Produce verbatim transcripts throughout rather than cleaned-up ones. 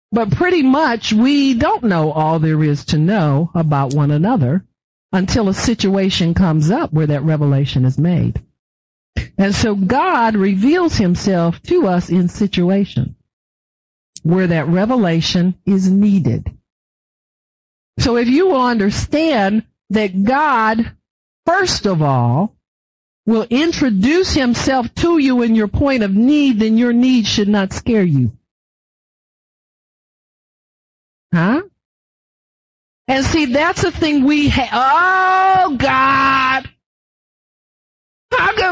But pretty much we don't know all there is to know about one another until a situation comes up where that revelation is made. And so God reveals himself to us in situations where that revelation is needed. So if you will understand that God, first of all, will introduce himself to you in your point of need, then your need should not scare you. Huh? And see, that's the thing we have. Oh, God! How come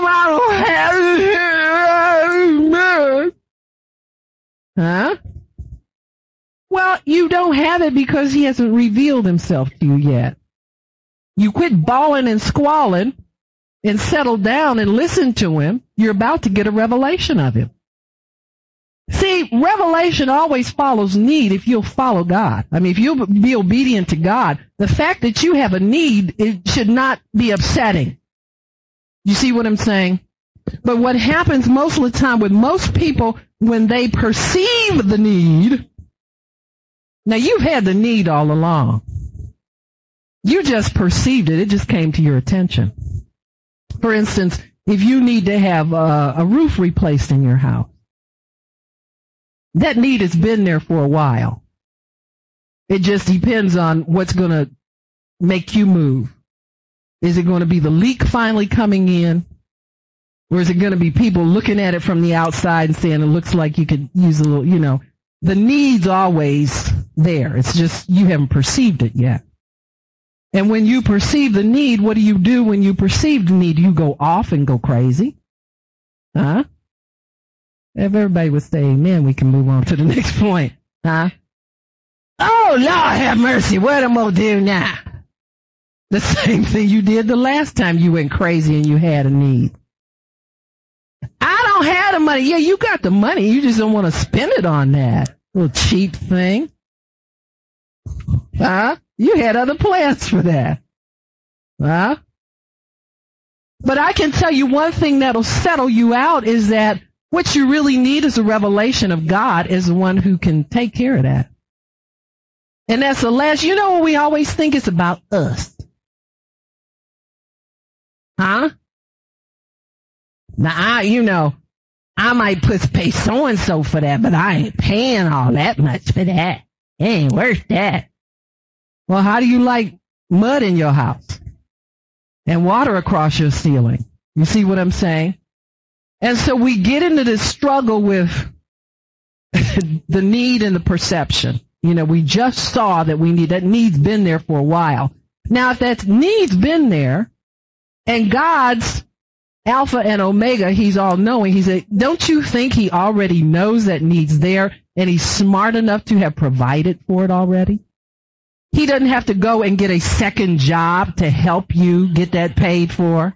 I don't have it? Huh? Well, you don't have it because he hasn't revealed himself to you yet. You quit bawling and squalling and settle down and listen to him. You're about to get a revelation of him. See, revelation always follows need if you'll follow God. I mean, if you'll be obedient to God, the fact that you have a need, it should not be upsetting. You see what I'm saying? But what happens most of the time with most people, when they perceive the need, now you've had the need all along. You just perceived it. It just came to your attention. For instance, if you need to have a, a roof replaced in your house, that need has been there for a while. It just depends on what's going to make you move. Is it going to be the leak finally coming in? Or is it going to be people looking at it from the outside and saying it looks like you could use a little, you know, the need's always there. It's just you haven't perceived it yet. And when you perceive the need, what do you do when you perceive the need? You go off and go crazy. Huh? If everybody would say amen, we can move on to the next point. Huh? Oh, Lord have mercy. What am I going to do now? The same thing you did the last time you went crazy and you had a need. I don't have the money. Yeah, you got the money. You just don't want to spend it on that little cheap thing. Huh? You had other plans for that. Huh? But I can tell you one thing that'll settle you out is that what you really need is a revelation of God as the one who can take care of that. And that's the last, you know what we always think it's about us. Huh? Now, I, you know, I might put, pay so-and-so for that, but I ain't paying all that much for that. It ain't worth that. Well, how do you like mud in your house and water across your ceiling? You see what I'm saying? And so we get into this struggle with the need and the perception. You know, we just saw that we need, that need's been there for a while. Now, if that need's been there and God's Alpha and Omega, he's all knowing, he said, don't you think he already knows that need's there and he's smart enough to have provided for it already? He doesn't have to go and get a second job to help you get that paid for.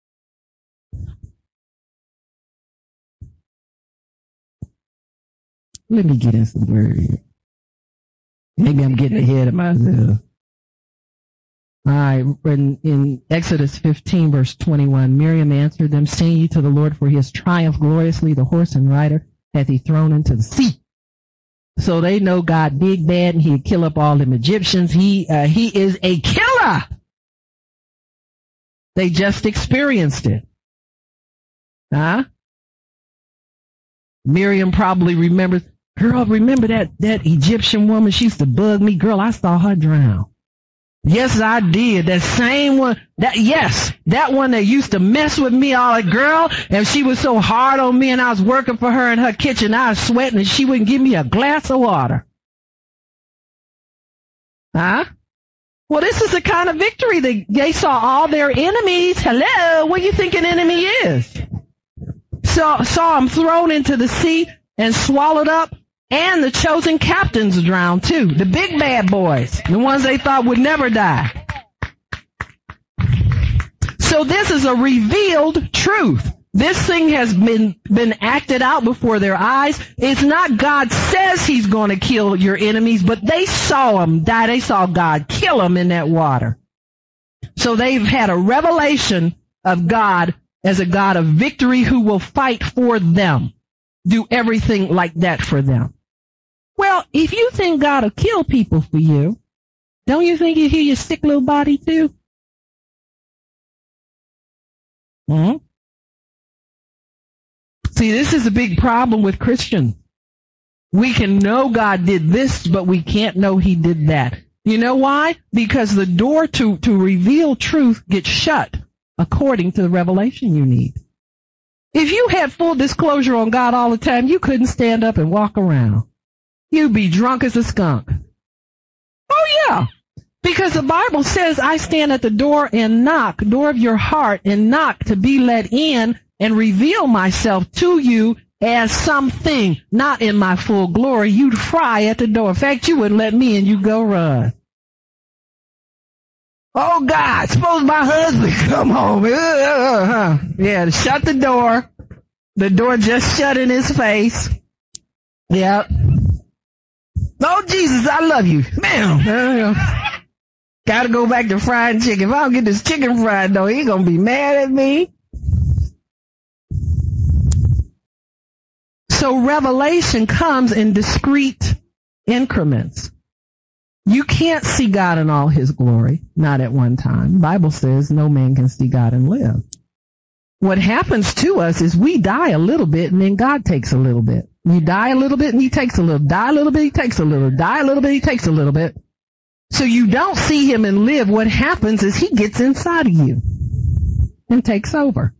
Let me get in some word. Maybe I'm getting ahead of myself. All right, in, in Exodus fifteen, verse twenty-one, Miriam answered them, sing ye to the Lord, for he has triumphed gloriously. The horse and rider hath he thrown into the sea. So they know God big bad, and he'd kill up all them Egyptians. He uh, he is a killer. They just experienced it. Huh? Miriam probably remembers, girl, remember that, that Egyptian woman? She used to bug me. Girl, I saw her drown. Yes, I did. That same one, that yes, that one that used to mess with me, all that girl, and she was so hard on me, and I was working for her in her kitchen. I was sweating, and she wouldn't give me a glass of water. Huh? Well, this is the kind of victory that they saw all their enemies. Hello, what do you think an enemy is? So, saw them thrown into the sea and swallowed up. And the chosen captains drowned too. The big bad boys. The ones they thought would never die. So this is a revealed truth. This thing has been, been acted out before their eyes. It's not God says he's going to kill your enemies, but they saw them die. They saw God kill them in that water. So they've had a revelation of God as a God of victory who will fight for them. Do everything like that for them. Well, if you think God will kill people for you, don't you think he'll heal your sick little body too? Hmm? See, this is a big problem with Christians. We can know God did this, but we can't know he did that. You know why? Because the door to, to reveal truth gets shut according to the revelation you need. If you had full disclosure on God all the time, you couldn't stand up and walk around. You'd be drunk as a skunk. Oh, yeah. Because the Bible says, I stand at the door and knock, door of your heart, and knock to be let in and reveal myself to you as something, not in my full glory. You'd fry at the door. In fact, you wouldn't let me in. You'd go run. Oh, God, suppose my husband come home. Uh, yeah, shut the door. The door just shut in his face. Yep. Oh, Jesus, I love you. Man, uh, gotta go back to frying chicken. If I don't get this chicken fried, though, he's gonna be mad at me. So revelation comes in discrete increments. You can't see God in all his glory, not at one time. The Bible says no man can see God and live. What happens to us is we die a little bit and then God takes a little bit. You die a little bit and he takes a little. Die a little bit, he takes a little. Die a little bit, he takes a little bit. So you don't see him and live. What happens is he gets inside of you and takes over.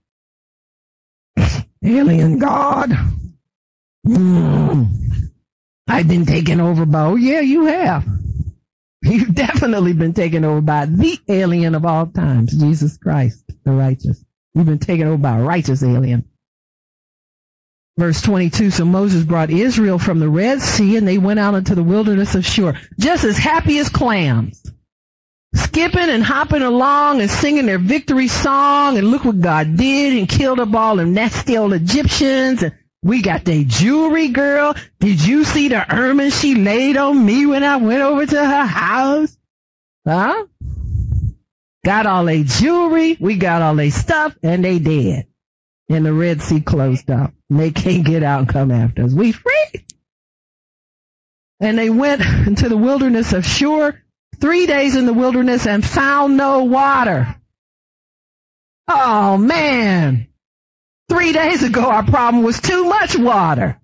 Alien God. Mm. I've been taken over by, oh yeah, you have. You've definitely been taken over by the alien of all times, Jesus Christ, the righteous. You've been taken over by a righteous alien. Verse twenty-two, so Moses brought Israel from the Red Sea, and they went out into the wilderness of Shur, just as happy as clams, skipping and hopping along and singing their victory song, and look what God did, and killed up all the nasty old Egyptians, and we got their jewelry, girl. Did you see the ermine she laid on me when I went over to her house? Huh? Got all their jewelry, we got all their stuff, and they dead. And the Red Sea closed up. And they can't get out and come after us. We free. And they went into the wilderness of Shur, three days in the wilderness, and found no water. Oh, man. Three days ago, our problem was too much water.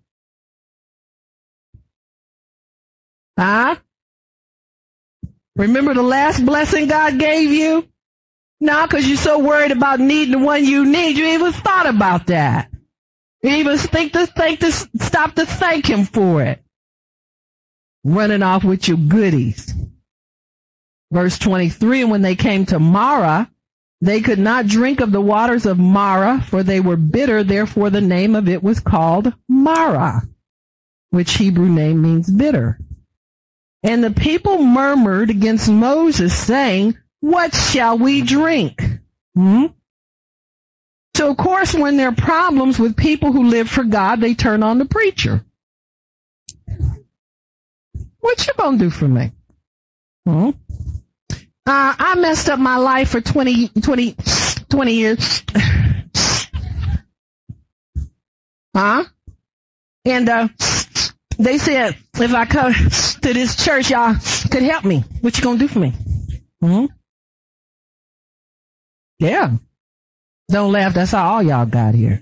Huh? Remember the last blessing God gave you? No, because you're so worried about needing the one you need, you even thought about that. You even think to think to stop to thank him for it. Running off with your goodies. Verse twenty-three, and when they came to Marah, they could not drink of the waters of Marah, for they were bitter, therefore the name of it was called Marah, which Hebrew name means bitter. And the people murmured against Moses, saying, what shall we drink? Hmm? So, of course, when there are problems with people who live for God, they turn on the preacher. What you gonna do for me? Hmm? Uh, I messed up my life for twenty, twenty, twenty years. Huh? And uh, they said, if I come to this church, y'all could help me. What you gonna do for me? Hmm? Yeah. Don't laugh. That's how all y'all got here.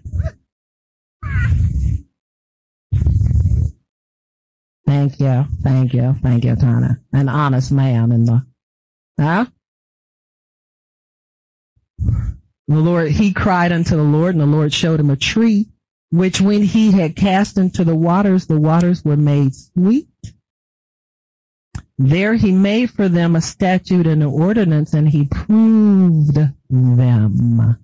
Thank you. Thank you. Thank you, Tana. An honest man in the, huh? The Lord, he cried unto the Lord, and the Lord showed him a tree, which when he had cast into the waters, the waters were made sweet. There he made for them a statute and an ordinance, and he proved them.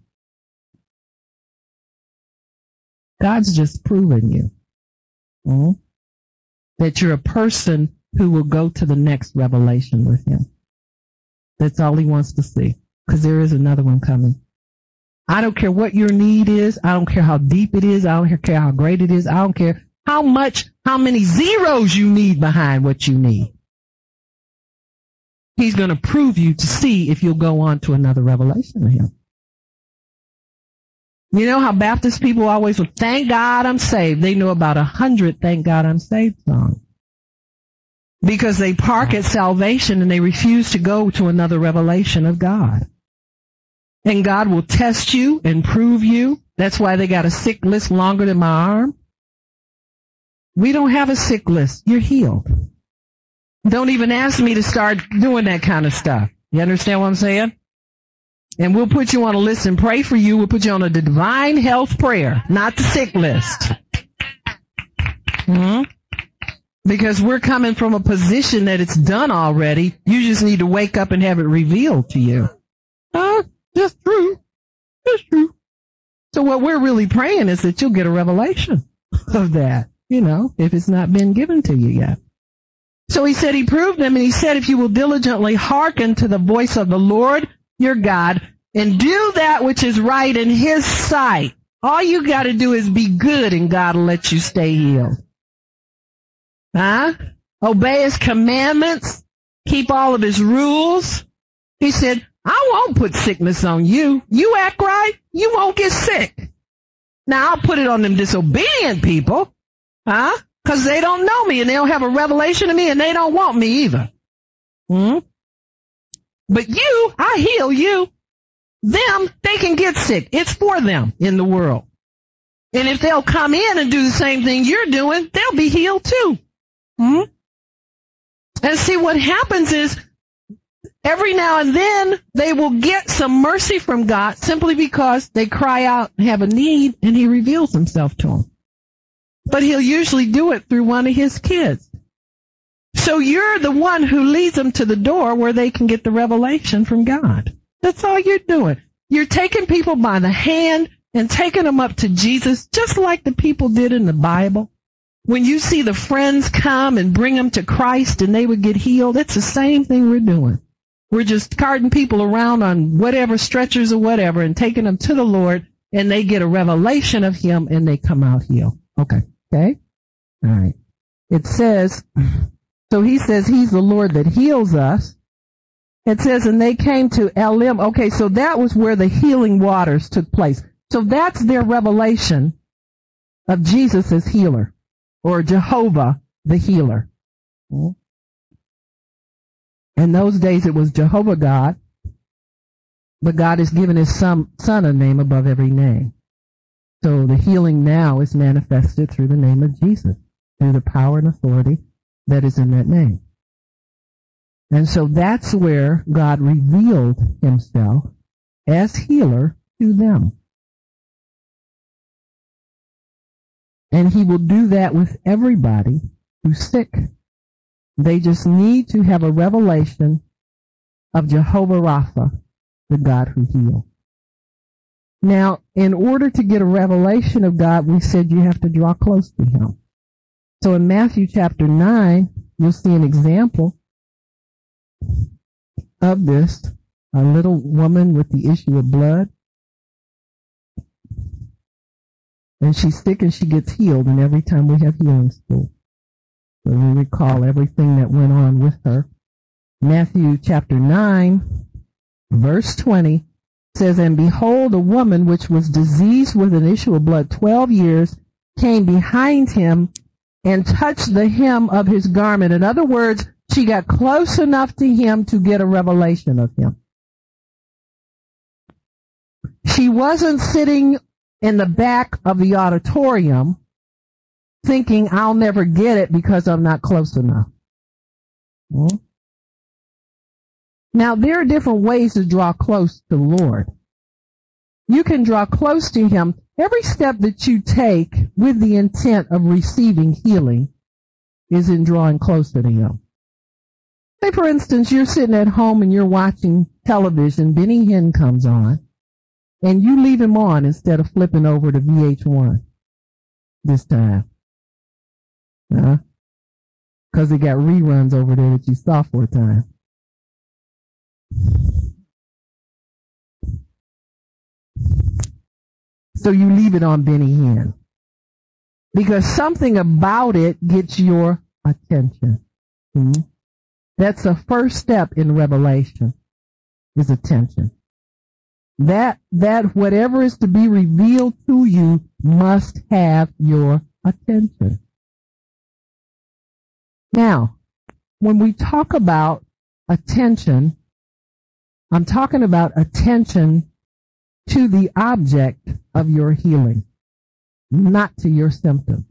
God's just proven you hmm, that you're a person who will go to the next revelation with him. That's all he wants to see, because there is another one coming. I don't care what your need is. I don't care how deep it is. I don't care how great it is. I don't care how much, how many zeros you need behind what you need. He's going to prove you to see if you'll go on to another revelation of him. You know how Baptist people always would, thank God I'm saved. They know about a hundred thank God I'm saved songs. because they park at salvation and they refuse to go to another revelation of God. And God will test you and prove you. That's why they got a sick list longer than my arm. We don't have a sick list. You're healed. Don't even ask me to start doing that kind of stuff. You understand what I'm saying? And we'll put you on a list and pray for you. We'll put you on a divine health prayer, not the sick list. Hmm? Because we're coming from a position that it's done already. You just need to wake up and have it revealed to you. Huh? That's true. That's true. So what we're really praying is that you'll get a revelation of that, you know, if it's not been given to you yet. So he said he proved them, and he said, if you will diligently hearken to the voice of the Lord your God and do that which is right in his sight, all you got to do is be good, and God will let you stay healed. Huh? Obey his commandments. Keep all of his rules. He said, I won't put sickness on you. You act right, you won't get sick. Now, I'll put it on them disobedient people, huh? Because they don't know me, and they don't have a revelation of me, and they don't want me either. Hmm? But you, I heal you. Them, they can get sick. It's for them in the world. And if they'll come in and do the same thing you're doing, they'll be healed too. Hmm? And see, what happens is, every now and then, they will get some mercy from God simply because they cry out and have a need, and he reveals himself to them. But he'll usually do it through one of his kids. So you're the one who leads them to the door where they can get the revelation from God. That's all you're doing. You're taking people by the hand and taking them up to Jesus, just like the people did in the Bible. When you see the friends come and bring them to Christ and they would get healed, it's the same thing we're doing. We're just carting people around on whatever stretchers or whatever and taking them to the Lord, and they get a revelation of him and they come out healed. Okay. Okay? All right. It says, so he says he's the Lord that heals us. It says, and they came to Elim. Okay, so that was where the healing waters took place. So that's their revelation of Jesus as healer, or Jehovah the healer. In those days it was Jehovah God, but God has given his son, son a name above every name. So the healing now is manifested through the name of Jesus, through the power and authority that is in that name. And so that's where God revealed himself as healer to them. And he will do that with everybody who's sick. They just need to have a revelation of Jehovah Rapha, the God who heals. Now, in order to get a revelation of God, we said you have to draw close to him. So in Matthew chapter nine, you'll see an example of this. A little woman with the issue of blood. And she's sick and she gets healed, and every time we have healing school. So we recall everything that went on with her. Matthew chapter nine, verse twenty, says, and behold, a woman which was diseased with an issue of blood twelve years came behind him and touched the hem of his garment. In other words, she got close enough to him to get a revelation of him. She wasn't sitting in the back of the auditorium thinking, I'll never get it because I'm not close enough. Hmm? Now, there are different ways to draw close to the Lord. You can draw close to him every step that you take with the intent of receiving healing is in drawing closer to him. Say, for instance, you're sitting at home and you're watching television, Benny Hinn comes on, and you leave him on instead of flipping over to V H one this time. Huh? Because they got reruns over there that you saw for a time. So you leave it on Benny Hinn. Because something about it gets your attention. Hmm? That's the first step in revelation, is attention. That, that whatever is to be revealed to you must have your attention. Now, when we talk about attention, I'm talking about attention to the object of your healing, not to your symptom.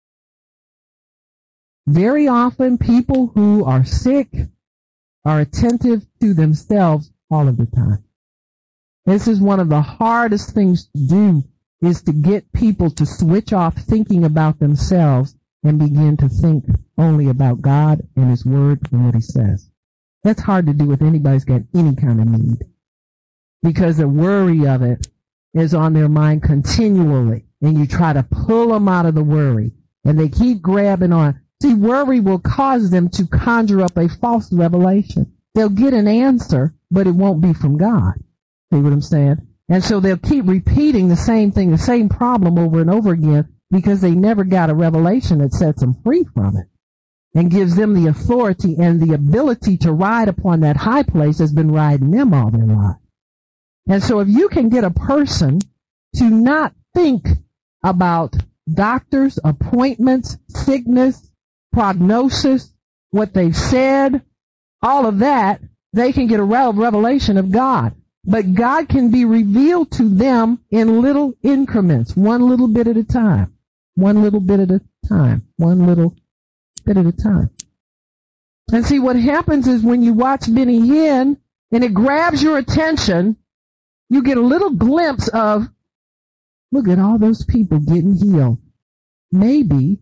Very often, people who are sick are attentive to themselves all of the time. This is one of the hardest things to do, is to get people to switch off thinking about themselves and begin to think only about God and His Word and what He says. That's hard to do with anybody who's got any kind of need, because the worry of it is on their mind continually, and you try to pull them out of the worry, and they keep grabbing on. See, worry will cause them to conjure up a false revelation. They'll get an answer, but it won't be from God. See what I'm saying? And so they'll keep repeating the same thing, the same problem over and over again, because they never got a revelation that sets them free from it and gives them the authority and the ability to ride upon that high place that's been riding them all their life. And so if you can get a person to not think about doctors, appointments, sickness, prognosis, what they've said, all of that, they can get a revelation of God. But God can be revealed to them in little increments, one little bit at a time, one little bit at a time, one little bit at a time. And see, what happens is when you watch Benny Hinn and it grabs your attention, you get a little glimpse of, look at all those people getting healed. Maybe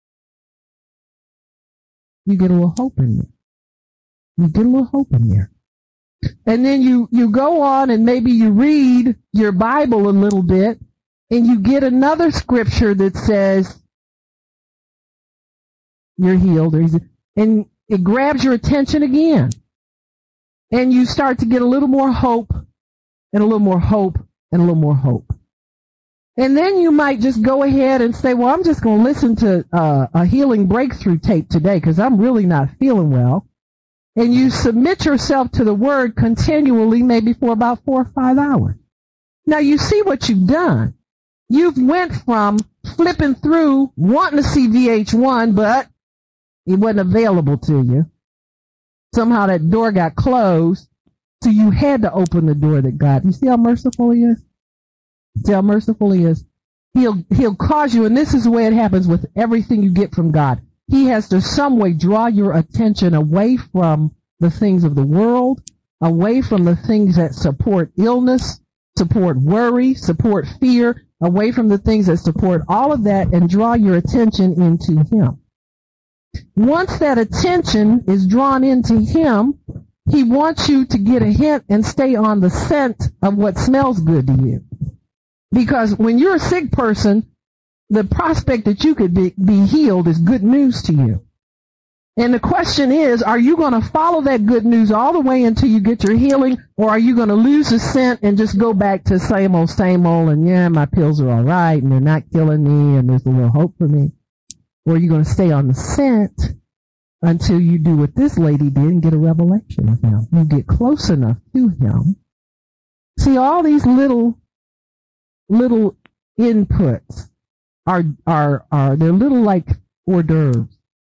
you get a little hope in there. You get a little hope in there. And then you, you go on and maybe you read your Bible a little bit and you get another scripture that says you're healed. And it grabs your attention again. And you start to get a little more hope and a little more hope and a little more hope. And then you might just go ahead and say, well, I'm just going to listen to uh, a healing breakthrough tape today because I'm really not feeling well. And you submit yourself to the Word continually, maybe for about four or five hours. Now, you see what you've done. You've went from flipping through, wanting to see V H one, but it wasn't available to you. Somehow that door got closed, so you had to open the door that God. You see how merciful He is? See how merciful He is? He'll, he'll cause you, and this is the way it happens with everything you get from God. He has to some way draw your attention away from the things of the world, away from the things that support illness, support worry, support fear, away from the things that support all of that, and draw your attention into Him. Once that attention is drawn into Him, He wants you to get a hint and stay on the scent of what smells good to you. Because when you're a sick person, the prospect that you could be, be healed is good news to you. And the question is, are you going to follow that good news all the way until you get your healing, or are you going to lose the scent and just go back to same old, same old, and yeah, my pills are all right, and they're not killing me, and there's a little hope for me? Or are you going to stay on the scent until you do what this lady did and get a revelation of Him? You get close enough to Him. See, all these little, little inputs are, are, are, they're little like hors d'oeuvres,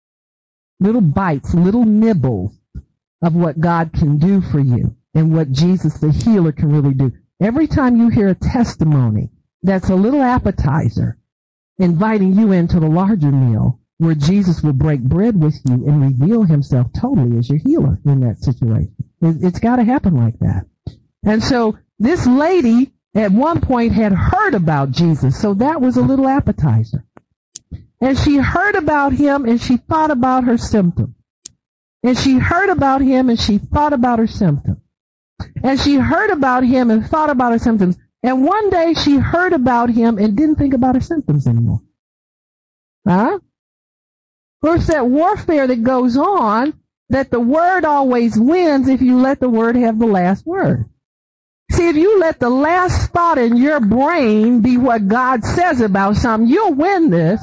little bites, little nibbles of what God can do for you and what Jesus the healer can really do. Every time you hear a testimony that's a little appetizer, inviting you into the larger meal where Jesus will break bread with you and reveal Himself totally as your healer in that situation. It's got to happen like that. And so this lady at one point had heard about Jesus, so that was a little appetizer. And she heard about Him and she thought about her symptom. And she heard about Him and she thought about her symptom. And she heard about Him and thought about her symptoms. And one day she heard about Him and didn't think about her symptoms anymore. Huh? Of course, that warfare that goes on, that the Word always wins if you let the Word have the last word. See, if you let the last thought in your brain be what God says about something, you'll win this.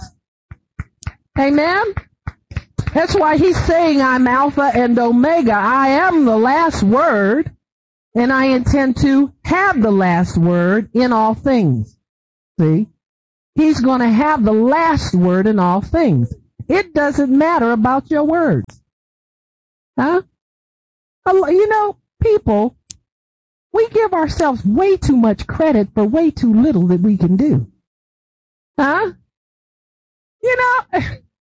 Amen? That's why He's saying, I'm Alpha and Omega. I am the last word, and I intend to have the last word in all things. See? He's going to have the last word in all things. It doesn't matter about your words. Huh? You know, people, we give ourselves way too much credit for way too little that we can do. Huh? You know,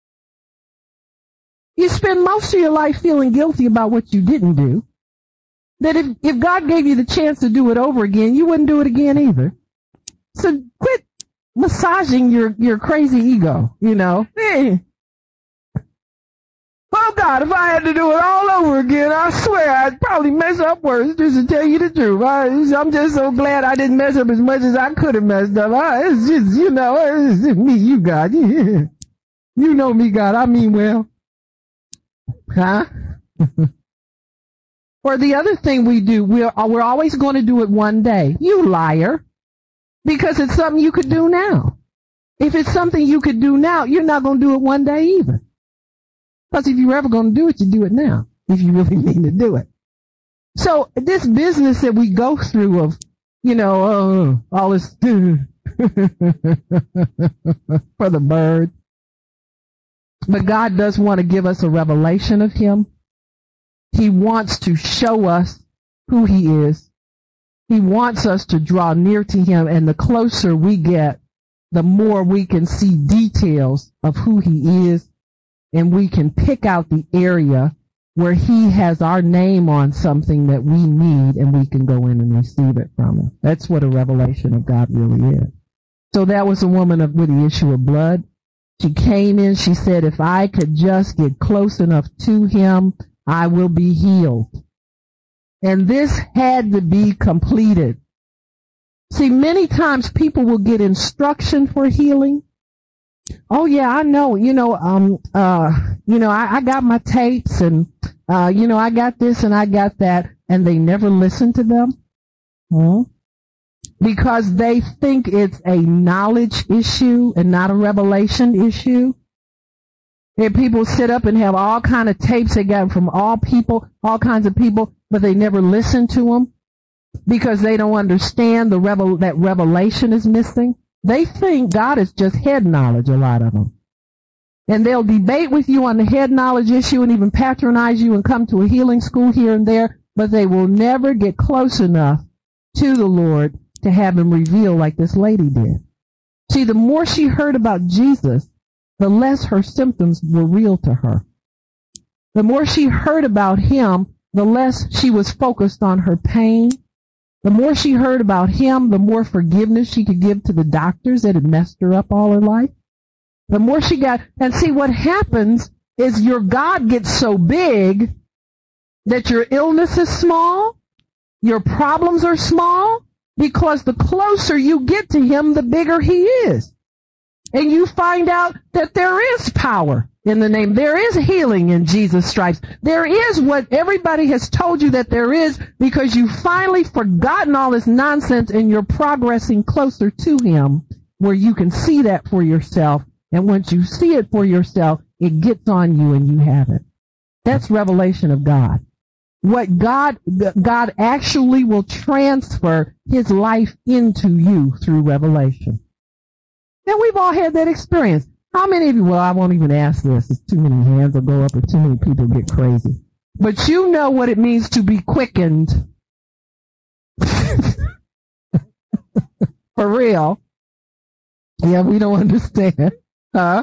you spend most of your life feeling guilty about what you didn't do. That if, if God gave you the chance to do it over again, you wouldn't do it again either. So quit massaging your, your crazy ego, you know. Hey. Oh, God, if I had to do it all over again, I swear I'd probably mess up worse, just to tell you the truth. I, I'm just so glad I didn't mess up as much as I could have messed up. I, it's just, you know, it's just me, you, God. You know me, God. I mean well. Huh? Or the other thing we do, we're, we're always going to do it one day. You liar. Because it's something you could do now. If it's something you could do now, you're not going to do it one day either. Because if you're ever going to do it, you do it now, if you really mean to do it. So this business that we go through of, you know, uh, all this for the bird. But God does want to give us a revelation of him. He wants to show us who he is. He wants us to draw near to him, and the closer we get, the more we can see details of who he is. And we can pick out the area where he has our name on something that we need, and we can go in and receive it from him. That's what a revelation of God really is. So that was a woman of, with the issue of blood. She came in, she said, if I could just get close enough to him, I will be healed. And this had to be completed. See, many times people will get instruction for healing. Oh yeah, I know, you know, um, uh, you know, I, I got my tapes and, uh, you know, I got this and I got that, and they never listen to them. Hmm? Because they think it's a knowledge issue and not a revelation issue. And people sit up and have all kind of tapes they got from all people, all kinds of people, but they never listen to them because they don't understand the revel- that revelation is missing. They think God is just head knowledge, a lot of them. And they'll debate with you on the head knowledge issue and even patronize you and come to a healing school here and there, but they will never get close enough to the Lord to have him reveal like this lady did. See, the more she heard about Jesus, the less her symptoms were real to her. The more she heard about him, the less she was focused on her pain. The more she heard about him, the more forgiveness she could give to the doctors that had messed her up all her life. The more she got, and see what happens is your God gets so big that your illness is small, your problems are small, because the closer you get to him, the bigger he is. And you find out that there is power in the name. There is healing in Jesus' stripes. There is what everybody has told you that there is, because you've finally forgotten all this nonsense and you're progressing closer to him, where you can see that for yourself. And once you see it for yourself, it gets on you and you have it. That's revelation of God. What God, God actually will transfer his life into you through revelation. And we've all had that experience. How many of you, well, I won't even ask this. It's too many hands will go up or too many people get crazy. But you know what it means to be quickened. For real. Yeah, we don't understand. Huh?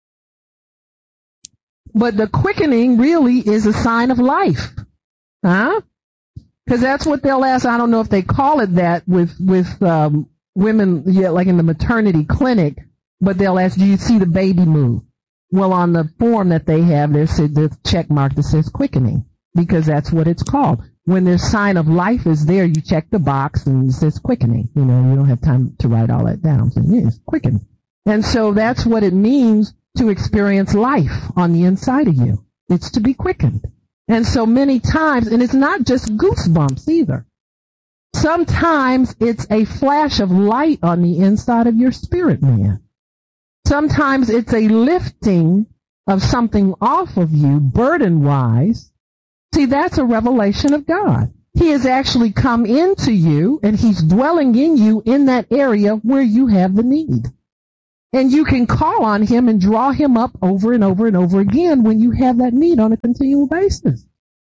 But the quickening really is a sign of life. Huh? Because that's what they'll ask. I don't know if they call it that with, with, um, women, yeah, like in the maternity clinic, but they'll ask, do you see the baby move? Well, on the form that they have, there's a check mark that says quickening, because that's what it's called. When the sign of life is there, you check the box and it says quickening. You know, you don't have time to write all that down. So yeah, it's quickening. And so that's what it means to experience life on the inside of you. It's to be quickened. And so many times, and it's not just goosebumps either. Sometimes it's a flash of light on the inside of your spirit, man. Sometimes it's a lifting of something off of you, burden-wise. See, that's a revelation of God. He has actually come into you, and he's dwelling in you in that area where you have the need. And you can call on him and draw him up over and over and over again when you have that need on a continual basis.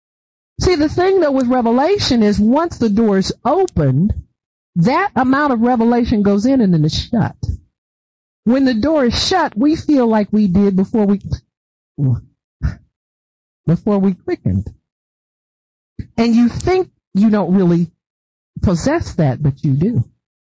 See, the thing though with revelation is once the door is opened, that amount of revelation goes in and then it's shut. When the door is shut, we feel like we did before we before we quickened. And you think you don't really possess that, but you do.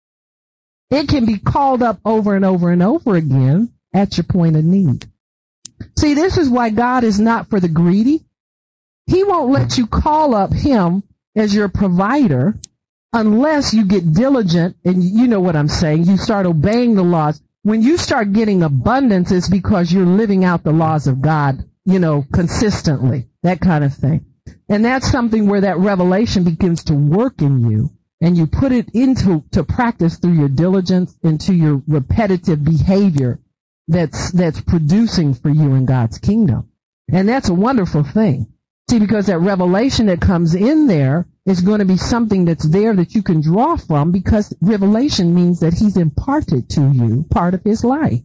It can be called up over and over and over again at your point of need. See, this is why God is not for the greedy. He won't let you call up him as your provider unless you get diligent, and you know what I'm saying. You start obeying the laws. When you start getting abundance, it's because you're living out the laws of God, you know, consistently, that kind of thing. And that's something where that revelation begins to work in you, and you put it into to practice through your diligence, into your repetitive behavior that's that's producing for you in God's kingdom. And that's a wonderful thing. See, because that revelation that comes in there is going to be something that's there that you can draw from, because revelation means that he's imparted to you part of his life.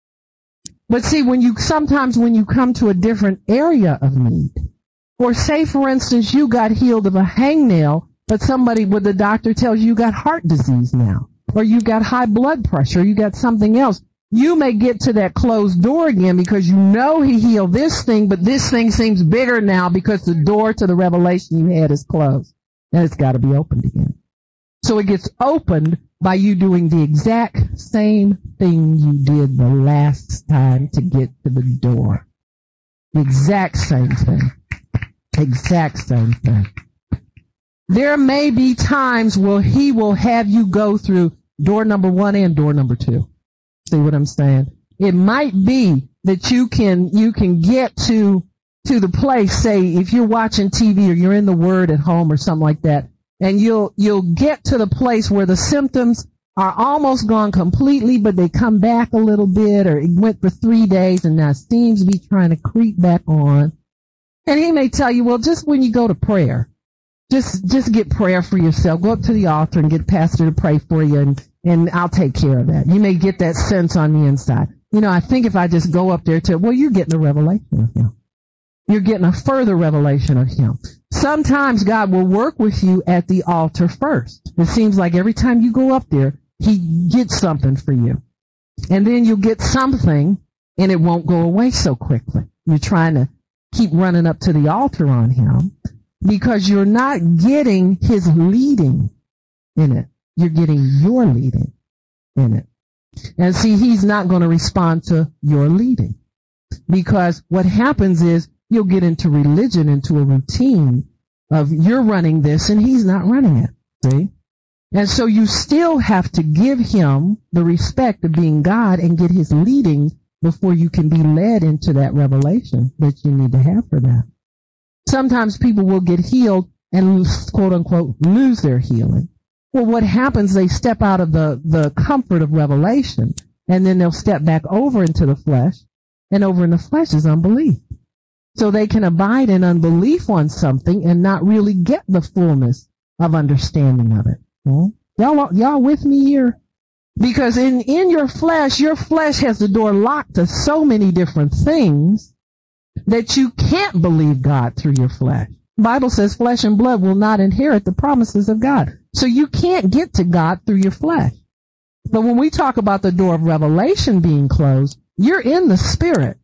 But see, when you sometimes when you come to a different area of need, or say, for instance, you got healed of a hangnail, but somebody with the doctor tells you you got heart disease now, or you got high blood pressure, or you got something else. You may get to that closed door again because you know he healed this thing, but this thing seems bigger now because the door to the revelation you had is closed. And it's got to be opened again. So it gets opened by you doing the exact same thing you did the last time to get to the door. The exact same thing. Exact same thing. There may be times where he will have you go through door number one and door number two. See what I'm saying? It might be that you can you can get to to the place, say if you're watching T V or you're in the Word at home or something like that, and you'll you'll get to the place where the symptoms are almost gone completely, but they come back a little bit, or it went for three days and now seems to be trying to creep back on. And he may tell you, well, just when you go to prayer, just just get prayer for yourself. Go up to the altar and get a pastor to pray for you, and and I'll take care of that. You may get that sense on the inside. You know, I think if I just go up there to, well, you're getting a revelation of him. You're getting a further revelation of him. Sometimes God will work with you at the altar first. It seems like every time you go up there, he gets something for you. And then you'll get something, and it won't go away so quickly. You're trying to keep running up to the altar on him because you're not getting his leading in it. You're getting your leading in it. And see, he's not going to respond to your leading, because what happens is you'll get into religion, into a routine of you're running this and he's not running it. See? And so you still have to give him the respect of being God and get his leading before you can be led into that revelation that you need to have for that. Sometimes people will get healed and, quote unquote, lose their healing. Well, what happens, they step out of the, the comfort of revelation, and then they'll step back over into the flesh, and over in the flesh is unbelief. So they can abide in unbelief on something and not really get the fullness of understanding of it. Hmm? Y'all, y'all with me here? Because in, in your flesh, your flesh has the door locked to so many different things that you can't believe God through your flesh. The Bible says flesh and blood will not inherit the promises of God. So you can't get to God through your flesh. But when we talk about the door of revelation being closed, you're in the spirit.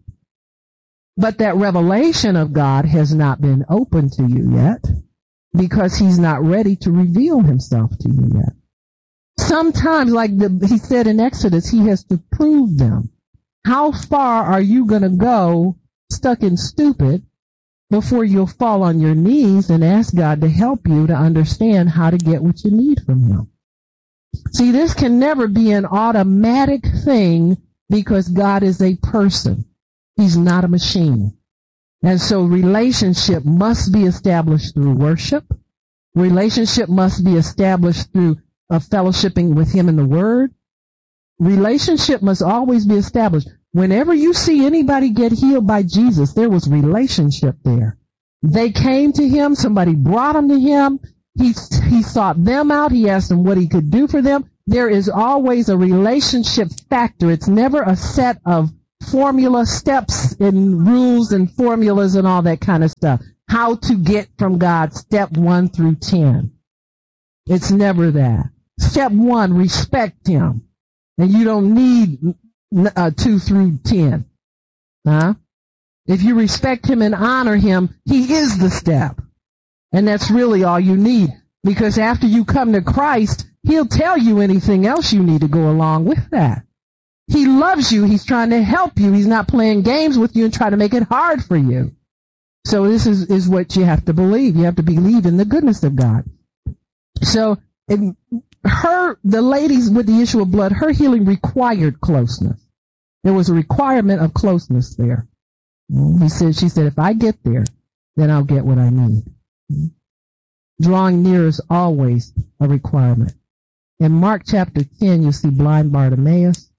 But that revelation of God has not been open to you yet, because he's not ready to reveal himself to you yet. Sometimes, like the, he said in Exodus, he has to prove them. How far are you going to go stuck in stupid before you'll fall on your knees and ask God to help you to understand how to get what you need from him? See, this can never be an automatic thing, because God is a person. He's not a machine. And so relationship must be established through worship. Relationship must be established through a fellowshipping with him in the Word. Relationship must always be established. Whenever you see anybody get healed by Jesus, there was relationship there. They came to him. Somebody brought them to him. He, he sought them out. He asked them what he could do for them. There is always a relationship factor. It's never a set of formula steps and rules and formulas and all that kind of stuff. how to get from God step one through ten. It's never that. Step one, respect him. And you don't need uh, two through ten. Huh? If you respect him and honor him, he is the step. And that's really all you need. Because after you come to Christ, he'll tell you anything else you need to go along with that. He loves you. He's trying to help you. He's not playing games with you and trying to make it hard for you. So this is, is what you have to believe. You have to believe in the goodness of God. So it, her, the ladies with the issue of blood, her healing required closeness. There was a requirement of closeness there. He said, she said, if I get there, then I'll get what I need. Drawing near is always a requirement. In Mark chapter ten, you see blind Bartimaeus.